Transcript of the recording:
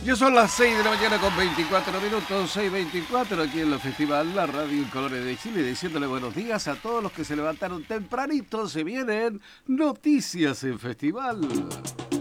Ya son las 6 de la mañana con 24 minutos, 6:24 aquí en el Festival, la radio en colores de Chile, diciéndole buenos días a todos los que se levantaron tempranito. Se vienen noticias en Festival.